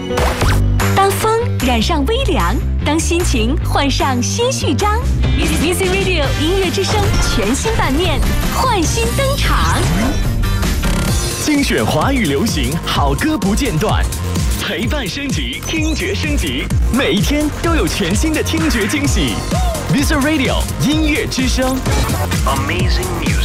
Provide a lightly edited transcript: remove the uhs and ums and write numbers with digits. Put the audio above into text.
当风染上微凉，当心情换上新序章。Music Radio 音乐之声全新版面焕新登场， 精选华语流行好歌不间断，陪伴升级，听觉升级，每一天都有全新的听觉惊喜。Music Radio 音乐之声 ，Amazing Music。